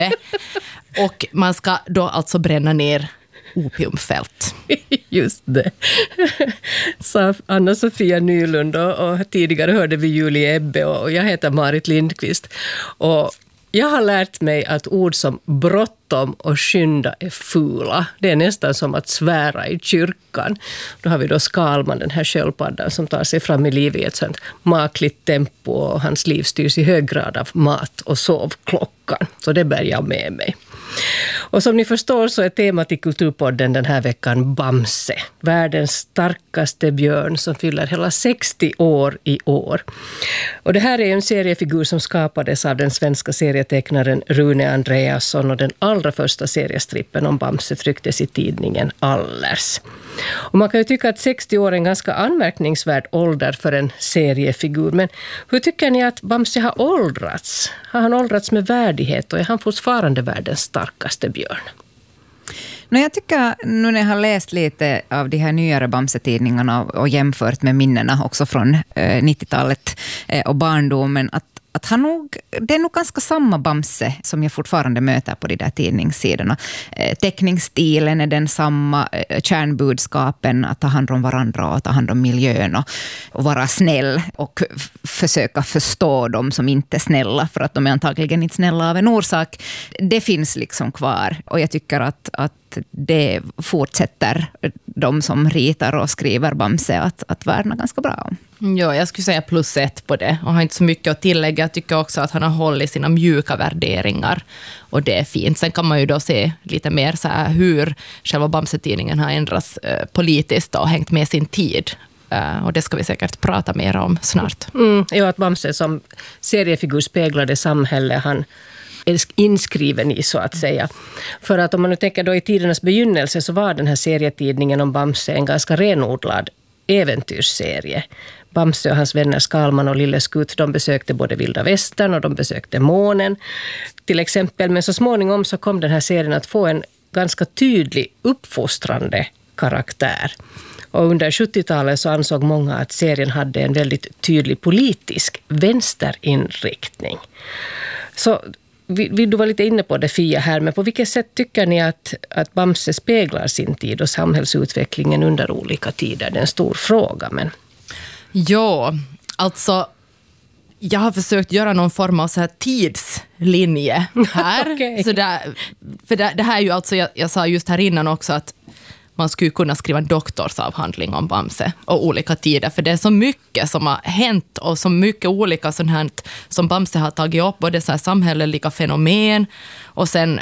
Och man ska då alltså bränna ner opiumfält. Just det. Sa Anna-Sofia Nylund och tidigare hörde vi Julie Ebbe och jag heter Marit Lindqvist. Och jag har lärt mig att ord som bråttom och skynda är fula. Det är nästan som att svära i kyrkan. Då har vi då Skalman, den här sköldpaddan som tar sig fram i livet i ett sånt makligt tempo och hans liv styrs i hög grad av mat och sovklockan. Så det bär jag med mig. Och som ni förstår så är temat i Kulturpodden den här veckan Bamse, världens starkaste björn som fyller hela 60 år i år. Och det här är en seriefigur som skapades av den svenska serietecknaren Rune Andreasson och den allra första seriestrippen om Bamse trycktes i tidningen Allers. Och man kan ju tycka att 60 år är en ganska anmärkningsvärd ålder för en seriefigur, men hur tycker ni att Bamse har åldrats? Har han åldrats med värdighet och är han fortfarande världens starkaste björn? Jag tycker, nu när jag har läst lite av de här nyare Bamse-tidningarna och jämfört med minnena också från 90-talet och barndomen, att det är nog ganska samma Bamse som jag fortfarande möter på de där tidningssidorna. Teckningsstilen är den samma, kärnbudskapen att ta hand om varandra och ta hand om miljön och vara snäll och försöka förstå dem som inte är snälla för att de är antagligen inte snälla av en orsak. Det finns liksom kvar och jag tycker att det fortsätter de som ritar och skriver Bamse att värna ganska bra om. Ja, jag skulle säga +1 på det och har inte så mycket att tillägga. Jag tycker också att han har hållit sina mjuka värderingar och det är fint. Sen kan man ju då se lite mer så här hur själva Bamse-tidningen har ändrats politiskt och hängt med sin tid. Och det ska vi säkert prata mer om snart. Ja, att Bamse som seriefigur speglade samhälle han är inskriven i så att säga. För att om man nu tänker då i tidernas begynnelse så var den här serietidningen om Bamse en ganska renodlad äventyrsserie. Bamse och hans vänner Skalman och Lille Skutt, de besökte både Vilda Västern och de besökte månen till exempel. Men så småningom så kom den här serien att få en ganska tydlig uppfostrande karaktär. Och under 70-talet så ansåg många att serien hade en väldigt tydlig politisk vänsterinriktning. Så du var lite inne på det, Fia, här, men på vilket sätt tycker ni att Bamse speglar sin tid och samhällsutvecklingen under olika tider? Det är en stor fråga, men... Ja, alltså jag har försökt göra någon form av så här tidslinje här. Okay. Så det här är ju alltså, jag sa just här innan också att man skulle kunna skriva en doktorsavhandling om Bamse och olika tider. För det är så mycket som har hänt och så mycket olika sånt här som Bamse har tagit upp. Både så här samhälleliga fenomen och sen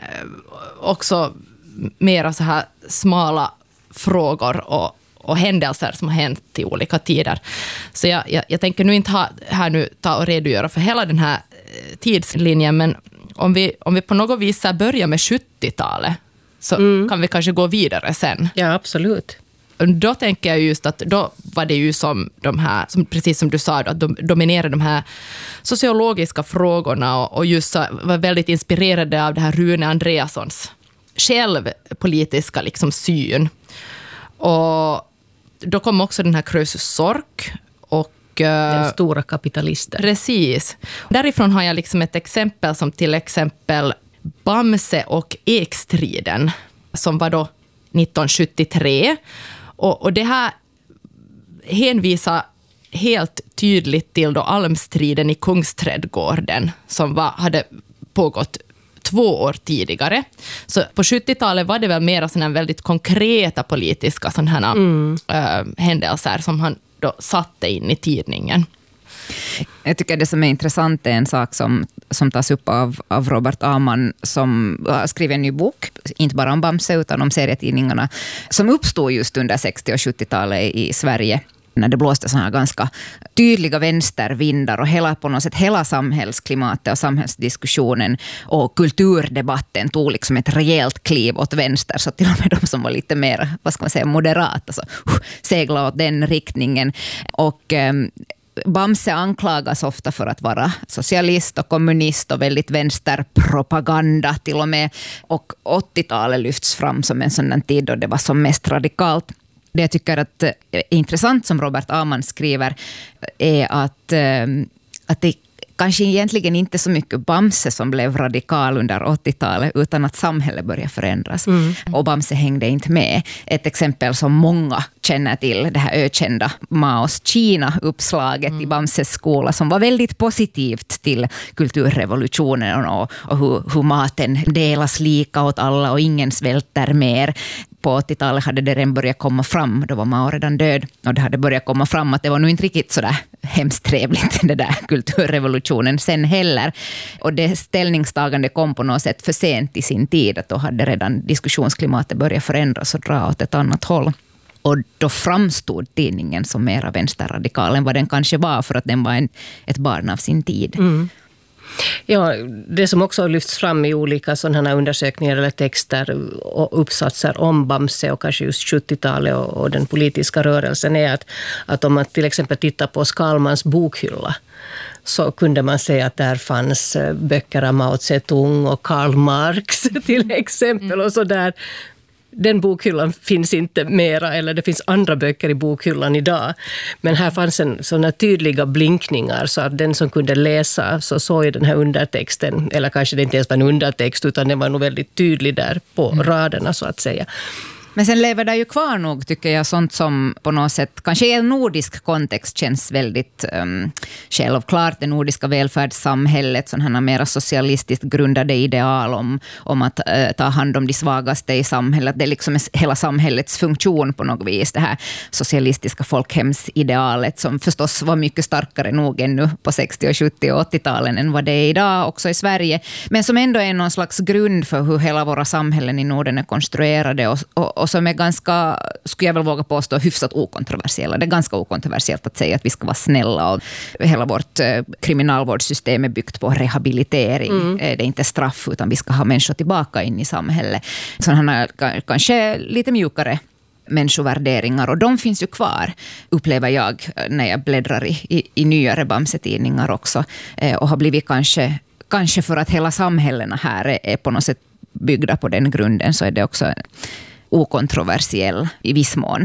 också mera så här smala frågor och händelser som har hänt i olika tider. Så jag tänker nu inte ta och redogöra för hela den här tidslinjen. Men om vi på något vis börjar med 70-talet. Så kan vi kanske gå vidare sen. Ja, absolut. Då tänker jag just att då var det ju som de här, precis som du sa, att de dominerade de här sociologiska frågorna och just var väldigt inspirerade av det här Rune Andreassons självpolitiska liksom syn. Och då kom också den här Krösus Sork och den stora kapitalisten. Precis. Därifrån har jag liksom ett exempel som till exempel Bamse och Ekstriden som var då 1973 och det här hänvisar helt tydligt till då almstriden i Kungsträdgården som hade pågått 2 år tidigare. Så på 70-talet var det väl mer sådana väldigt konkreta politiska sådana händelser som han då satte in i tidningen. Jag tycker det som är intressant är en sak som tas upp av Robert Amann som har skrivit en ny bok, inte bara om Bamse utan om serietidningarna, som uppstod just under 60- och 70-talet i Sverige när det blåste såna här ganska tydliga vänstervindar och hela samhällsklimatet och samhällsdiskussionen och kulturdebatten tog liksom ett rejält kliv åt vänster, så till och med de som var lite mer, vad ska man säga, moderata så segla åt den riktningen. Och Bamse anklagas ofta för att vara socialist och kommunist och väldigt vänsterpropaganda till och med. Och 80-talet lyfts fram som en sån tid då det var som mest radikalt. Det jag tycker att är intressant som Robert Amann skriver är att det kanske egentligen inte så mycket Bamse som blev radikal under 80-talet, utan att samhället började förändras. Och Bamse hängde inte med. Ett exempel som många känner till, det här ökända Maos Kina-uppslaget i Bamses skola, som var väldigt positivt till kulturrevolutionen och hur maten delas lika åt alla och ingen svälter mer. På 80-talet hade det redan börjat komma fram, då var Mao redan död, och det hade börjat komma fram att det var nog inte riktigt sådär hemskt trevligt, det där kulturrevolutionen sen heller. Och det ställningstagande kom på något sätt för sent i sin tid, att då hade redan diskussionsklimatet börjat förändras och dra åt ett annat håll. Och då framstod tidningen som mera vänsterradikal än vad den kanske var, för att den var ett barn av sin tid. Ja, det som också har lyfts fram i olika sådana här undersökningar eller texter och uppsatser om Bamse och kanske just 70-talet och den politiska rörelsen är att om man till exempel tittar på Skalmans bokhylla, så kunde man säga att där fanns böcker av Mao Zedong och Karl Marx till exempel och så där. Den bokhyllan finns inte mera, eller det finns andra böcker i bokhyllan idag. Men här fanns sådana tydliga blinkningar så att den som kunde läsa så såg ju den här undertexten, eller kanske det inte ens var en undertext utan den var nog väldigt tydlig där på raderna så att säga. Men sen lever det ju kvar nog, tycker jag, sånt som på något sätt, kanske i en nordisk kontext känns väldigt självklart. Det nordiska välfärdssamhället, sådana här mera socialistiskt grundade ideal om att ta hand om de svagaste i samhället. Det är liksom hela samhällets funktion på något vis, det här socialistiska folkhemsidealet som förstås var mycket starkare nog ännu på 60-, 70- och 80-talen än vad det är idag också i Sverige. Men som ändå är någon slags grund för hur hela våra samhällen i Norden är konstruerade och som är ganska, skulle jag väl våga påstå, hyfsat okontroversiella. Det är ganska okontroversiellt att säga att vi ska vara snälla, och hela vårt kriminalvårdssystem är byggt på rehabilitering. Det är inte straff, utan vi ska ha människor tillbaka in i samhället. Sådana kanske lite mjukare människovärderingar, och de finns ju kvar, upplever jag när jag bläddrar i nyare Bamse-tidningar också, och har blivit kanske för att hela samhällena här är på något sätt byggda på den grunden, så är det också okontroversiell i viss mån.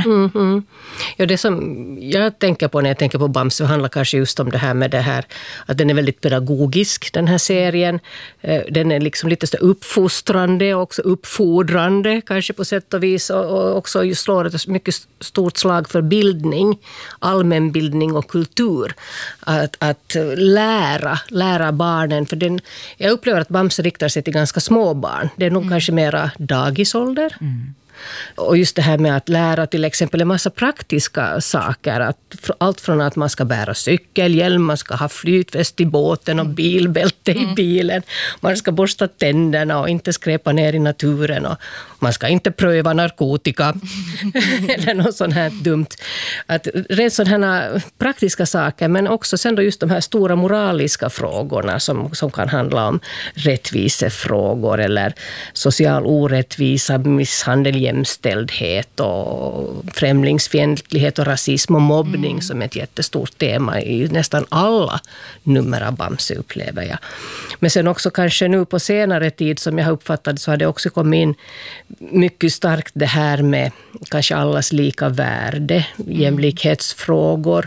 Ja, det som jag tänker på när jag tänker på Bamse handlar kanske just om det här med det här att den är väldigt pedagogisk, den här serien. Den är liksom lite så uppfostrande och också uppfordrande kanske på sätt och vis, och också just slår ett mycket stort slag för bildning, allmänbildning och kultur. Att lära barnen, för jag upplever att Bamse riktar sig till ganska små barn. Det är nog kanske mera dagisålder. Och just det här med att lära till exempel en massa praktiska saker. Allt från att man ska bära cykelhjälm, man ska ha flytväst i båten och bilbälte i bilen. Man ska borsta tänderna och inte skräpa ner i naturen. Och man ska inte pröva narkotika eller något sånt här dumt. Att rent sådana här praktiska saker, men också sen då just de här stora moraliska frågorna som kan handla om rättvisefrågor eller social orättvisa, misshandel, jämställdhet och främlingsfientlighet och rasism och mobbning som ett jättestort tema i nästan alla nummer av Bamse, upplever jag. Men sen också kanske nu på senare tid som jag har uppfattat så har det också kommit in mycket starkt det här med kanske allas lika värde, jämlikhetsfrågor,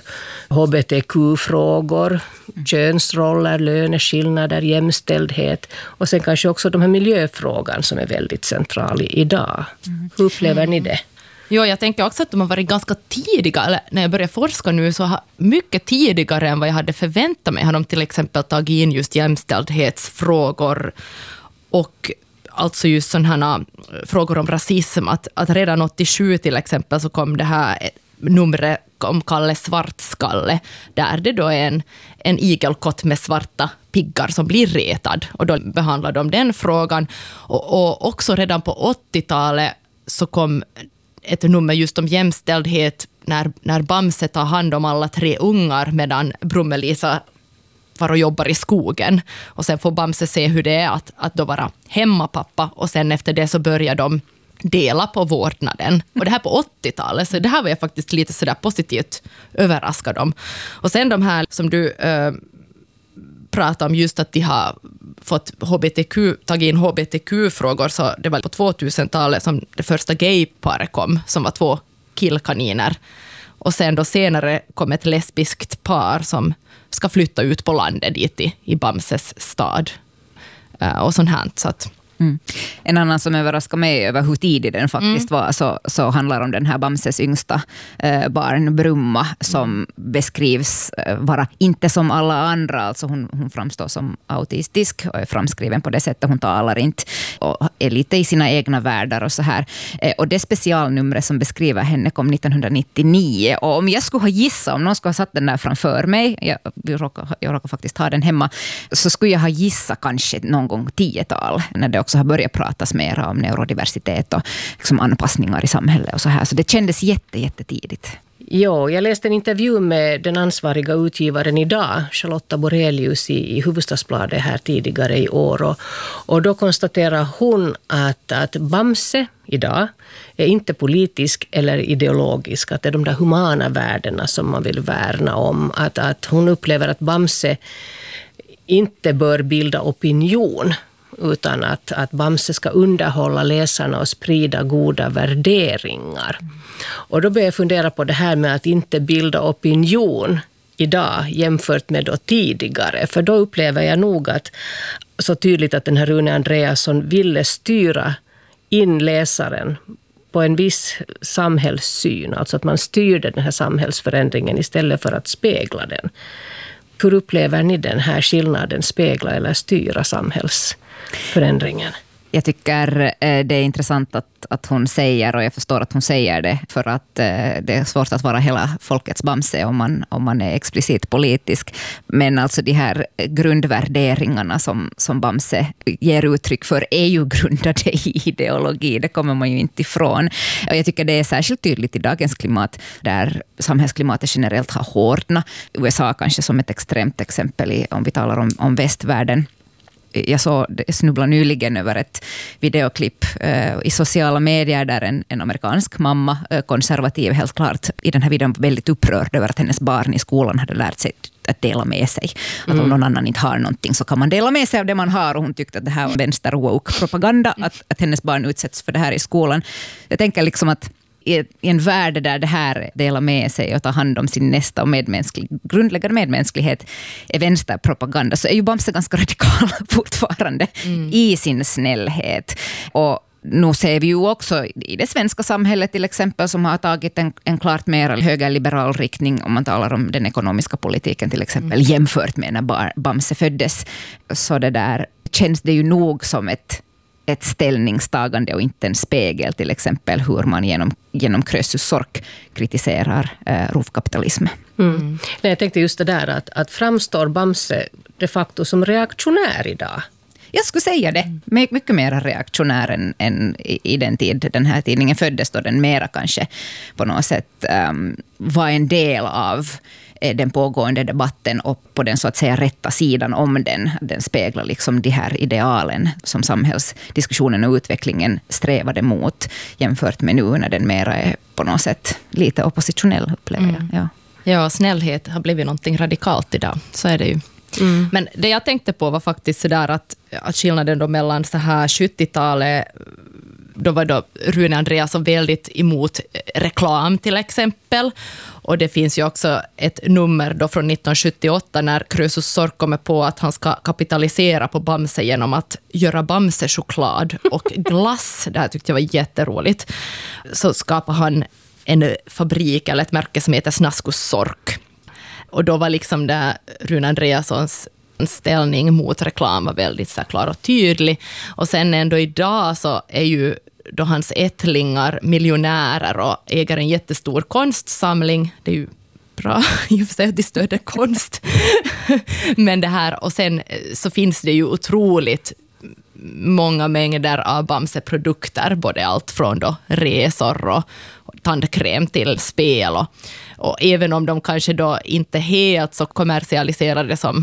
hbtq-frågor, könsroller, löneskillnader, jämställdhet och sen kanske också de här miljöfrågan som är väldigt central idag. Hur upplever ni det? Jo, jag tänker också att de har varit ganska tidiga, eller när jag började forska nu så har mycket tidigare än vad jag hade förväntat mig har de till exempel tagit in just jämställdhetsfrågor och alltså just sådana frågor om rasism, att redan 87 till exempel så kom det här numret om Kalle Svartskalle, där det då är en igelkott med svarta piggar som blir retad, och då behandlar de den frågan. Och också redan på 80-talet så kom ett nummer just om jämställdhet när Bamse tar hand om alla 3 ungar medan Brummelisa var och jobbar i skogen. Och sen får Bamse se hur det är att då vara hemmapappa, och sen efter det så börjar de dela på vårdnaden. Och det här på 80-talet, så det här var jag faktiskt lite sådär positivt överraskad om. Och sen de här som du pratar om, just att de har fått tagit in hbtq-frågor, så det var på 2000-talet som det första gayparet kom, som var 2 killkaniner. Och sen då senare kom ett lesbiskt par som ska flytta ut på landet dit i Bamses stad. Och sånt här. Så att En annan som överraskar mig över hur tidig den faktiskt var, så handlar om den här Bamses yngsta barn, Brumma, som beskrivs vara inte som alla andra. Alltså hon framstår som autistisk och är framskriven på det sättet. Hon talar inte och är lite i sina egna världar och så här. Och det specialnumret som beskriver henne kom 1999. Och om jag skulle ha gissat, om någon skulle ha satt den där framför mig, jag råkar faktiskt ha den hemma, så skulle jag ha gissat kanske någon gång 10-tal, när det också har börjat pratas mer om neurodiversitet och liksom anpassningar i samhället och så här. Så det kändes jättetidigt. Ja, jag läste en intervju med den ansvariga utgivaren idag, Charlotta Borelius, i Hufvudstadsbladet här tidigare i år. Och då konstaterar hon att Bamse idag är inte politisk eller ideologisk. Att det är de där humana värdena som man vill värna om. Att hon upplever att Bamse inte bör bilda opinion, utan att Bamse ska underhålla läsarna och sprida goda värderingar. Och då börjar jag fundera på det här med att inte bilda opinion idag jämfört med då tidigare. För då upplever jag nog att så tydligt att den här Rune Andreasson ville styra in läsaren på en viss samhällssyn. Alltså att man styrde den här samhällsförändringen istället för att spegla den. Hur upplever ni den här skillnaden, spegla eller styra samhällsförändringen? Jag tycker det är intressant att hon säger, och jag förstår att hon säger det, för att det är svårt att vara hela folkets Bamse om man är explicit politisk. Men alltså de här grundvärderingarna som Bamse ger uttryck för är ju grundade i ideologi. Det kommer man ju inte ifrån. Och jag tycker det är särskilt tydligt i dagens klimat, där samhällsklimatet generellt har hårdnat. USA kanske som ett extremt exempel om vi talar om västvärlden. Jag snubblade nyligen över ett videoklipp i sociala medier där en amerikansk mamma, konservativ helt klart, i den här videon var väldigt upprörd över att hennes barn i skolan hade lärt sig att dela med sig. Att om någon annan inte har någonting så kan man dela med sig av det man har, och hon tyckte att det här var vänster-woke-propaganda, att hennes barn utsätts för det här i skolan. Jag tänker liksom att i en värld där det här dela med sig och ta hand om sin nästa och grundläggande medmänsklighet är vänsterpropaganda, så är ju Bamse ganska radikal fortfarande i sin snällhet. Och nu ser vi ju också i det svenska samhället till exempel, som har tagit en klart mer högerliberal riktning, om man talar om den ekonomiska politiken till exempel, jämfört med när Bamse föddes. Så det där känns det ju nog som ett ställningstagande och inte en spegel, till exempel hur man genom Krösus Sork kritiserar rovkapitalism. Nej, jag tänkte just det där att framstår Bamse de facto som reaktionär idag? Jag skulle säga det. Mycket mer reaktionär än i den tid den här tidningen föddes, då den mera kanske på något sätt var en del av den pågående debatten, och på den så att säga rätta sidan om den speglar liksom de här idealen som samhällsdiskussionen och utvecklingen strävade mot, jämfört med nu när den mera är på något sätt lite oppositionell, upplever jag. Ja, snällhet har blivit någonting radikalt idag, så är det ju. Men det jag tänkte på var faktiskt sådär att skillnaden då mellan så här 70-talet, då var då Rune Andreasson väldigt emot reklam till exempel. Och det finns ju också ett nummer då från 1978 när Krösus Sork kommer på att han ska kapitalisera på Bamse genom att göra Bamse-choklad och glass. Det här tyckte jag var jätteroligt. Så skapar han en fabrik eller ett märke som heter Snaskus Sork. Och då var liksom det Rune Andreassons ställning mot reklam var väldigt så klar och tydlig. Och sen ändå idag så är ju då hans ättlingar miljonärer och äger en jättestor konstsamling. Det är ju bra i och för sig att de stöder konst. Men det här, och sen så finns det ju otroligt många mängder av Bamse-produkter, både allt från då resor och tandkräm till spel. Och även om de kanske då inte helt så kommersialiserade som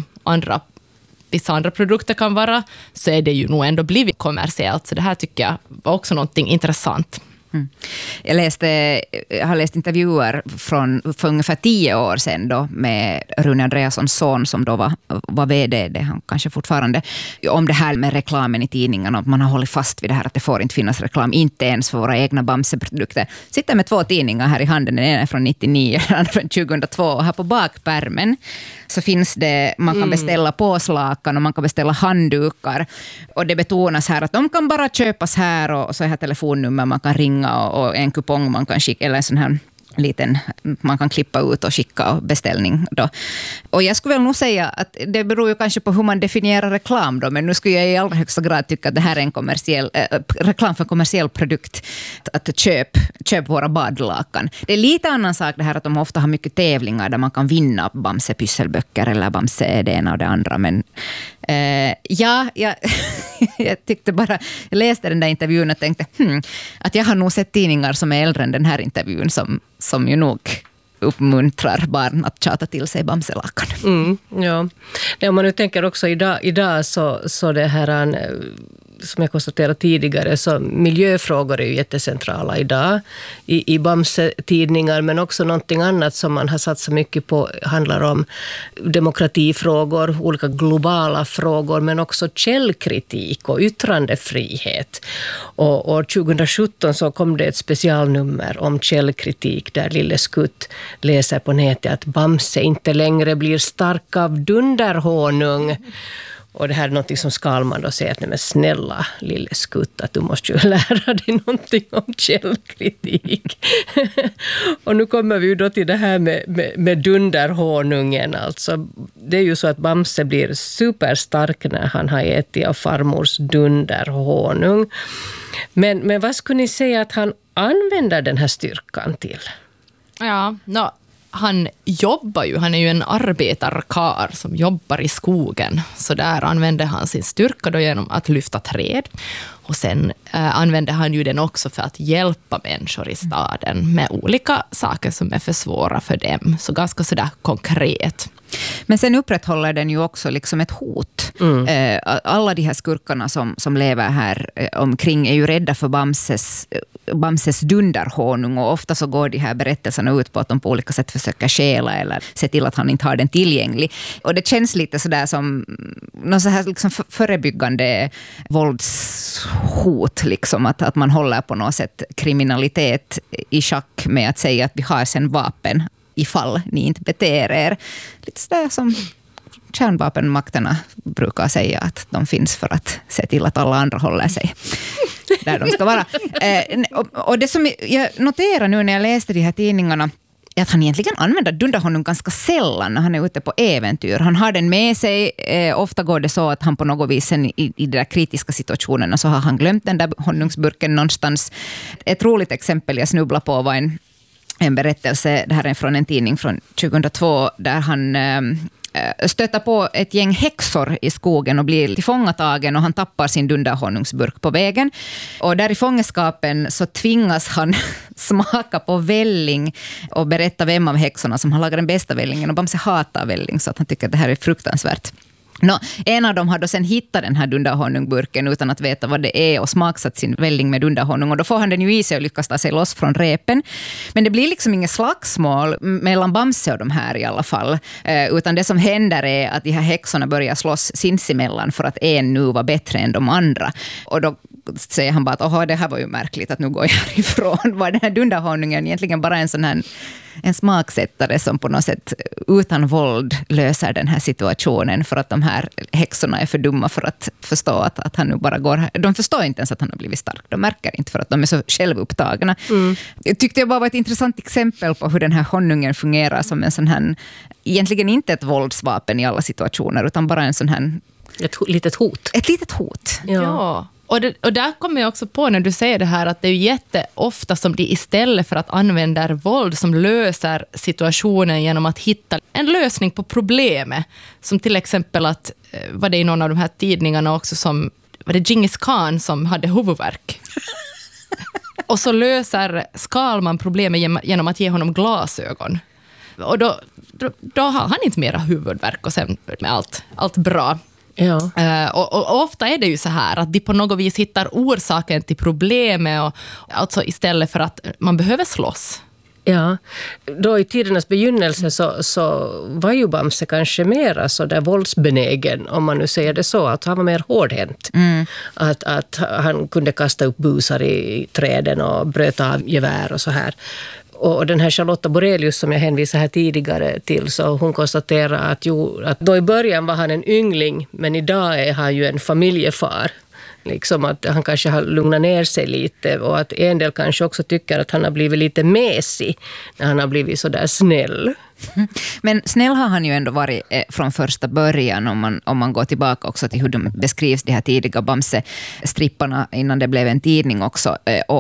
vissa andra produkter kan vara, så är det ju nog ändå blivit kommersiellt. Så det här tycker jag var också någonting intressant. Jag har läst intervjuer för ungefär 10 år sedan då, med Rune Andreassons son som då var vd, det han kanske fortfarande, om det här med reklamen i tidningarna, och man har hållit fast vid det här att det får inte finnas reklam, inte ens för våra egna Bamse-produkter. Sitter med 2 tidningar här i handen, den ena är från 99 och den andra från 2002, och här på bakpärmen så finns det, man kan beställa påslakan och man kan beställa handdukar, och det betonas här att de kan bara köpas här, och så här telefonnummer man kan ringa och en kupong man kan skicka, eller en sån här liten, man kan klippa ut och skicka beställning då. Och jag skulle väl nog säga att det beror ju kanske på hur man definierar reklam då, men nu skulle jag i allra högsta grad tycka att det här är en kommersiell reklam för en kommersiell produkt, att köp våra badlakan. Det är lite annan sak det här att de ofta har mycket tävlingar där man kan vinna Bamse pysselböcker eller Bamse det ena och det andra, men jag tyckte bara, jag läste den där intervjun och tänkte att jag har nog sett tidningar som är äldre än den här intervjun som ju nog uppmuntrar barn att tjata till sig Bamselakan. Ja. Om man nu tänker också idag så det här, som jag konstaterade tidigare, så miljöfrågor är ju jättecentrala idag i Bamse-tidningar, men också någonting annat som man har satsat mycket på handlar om demokratifrågor, olika globala frågor, men också källkritik och yttrandefrihet. Och 2017 så kom det ett specialnummer om källkritik där Lille Skutt läser på nätet att Bamse inte längre blir stark av dunderhonung. Och det här är något som Skalman då säger att nej men snälla Lille Skutt, att du måste ju lära dig någonting om källkritik. Och nu kommer vi ju då till det här med dunderhonungen. Alltså, det är ju så att Bamse blir superstark när han har ätit av farmors dunderhonung. Men vad skulle ni säga att han använder den här styrkan till? Ja, han jobbar ju, han är ju en arbetarkar som jobbar i skogen. Så där använder han sin styrka då genom att lyfta träd. Och sen använder han ju den också för att hjälpa människor i staden med olika saker som är för svåra för dem. Så ganska sådär konkret. Men sen upprätthåller den ju också liksom ett hot. Alla de här skurkarna som lever här omkring är ju rädda för Bamses dunderhonung, och ofta så går de här berättelserna ut på att de på olika sätt försöker stjäla eller se till att han inte har den tillgänglig. Och det känns lite sådär som någon så här liksom förebyggande våldshot, liksom att man håller på något sätt kriminalitet i schack med att säga att vi har sen vapen ifall ni inte beter er. Lite sådär som kärnvapenmakterna brukar säga att de finns för att se till att alla andra håller sig där de ska vara. Och det som jag noterar nu när jag läste de här tidningarna är att han egentligen använder dunderhonung ganska sällan när han är ute på äventyr. Han har den med sig. Ofta går det så att han på något vis i de där kritiska situationerna så har han glömt den där honungsburken någonstans. Ett roligt exempel jag snubblar på var en berättelse, det här är från en tidning från 2002, där han stöter på ett gäng häxor i skogen och blir tillfångatagen, och han tappar sin dunderhonungsburk på vägen. Och där i fångenskapen så tvingas han smaka på välling och berätta vem av häxorna som har lagat den bästa vällingen, och Bamse hatar välling så att han tycker att det här är fruktansvärt. En av dem har då sen hittat den här dunderhonungburken utan att veta vad det är och smaksatt sin välling med dunderhonung, och då får han den ju i sig och lyckas ta sig loss från repen. Men det blir liksom inget slagsmål mellan Bamse och de här i alla fall, utan det som händer är att de här häxorna börjar slåss sinsemellan för att en nu var bättre än de andra. Och då säger han bara att det här var ju märkligt att nu går jag härifrån. Var den här dunderhonungen egentligen bara en sån här en smaksättare som på något sätt utan våld löser den här situationen, för att de här häxorna är för dumma för att förstå att han nu bara går här. De förstår inte ens att han har blivit stark. De märker inte för att de är så självupptagna. Jag tyckte det bara var ett intressant exempel på hur den här honungen fungerar som en sån här, egentligen inte ett våldsvapen i alla situationer, utan bara en sån här ett litet hot. Ett litet hot. Ja. Och där kommer jag också på när du säger det här att det är ju jätteofta som de istället för att använda våld som löser situationen genom att hitta en lösning på problemet. Som till exempel att, var det i någon av de här tidningarna också som, var det Genghis Khan som hade huvudvärk? Och så löser Skalman problemet genom att ge honom glasögon. Och då har han inte mera huvudvärk och sen med allt bra. Ja. Och ofta är det ju så här att de på något vis hittar orsaken till problemet, och alltså istället för att man behöver slåss. Ja, då i tidernas begynnelse så var ju Bamse kanske mera så där våldsbenägen, om man nu säger det så, att han var mer hårdhänt. Att han kunde kasta upp busar i träden och bröta av gevär och så här. Och den här Charlotta Borelius som jag hänvisade här tidigare till, så hon konstaterar att då i början var han en yngling, men idag är han ju en familjefar. Liksom att han kanske har lugnat ner sig lite, och att en del kanske också tycker att han har blivit lite mesig när han har blivit så där snäll. Men snäll har han ju ändå varit från första början, om man går tillbaka också till hur de beskrivs, de här tidiga Bamse-stripparna innan det blev en tidning också.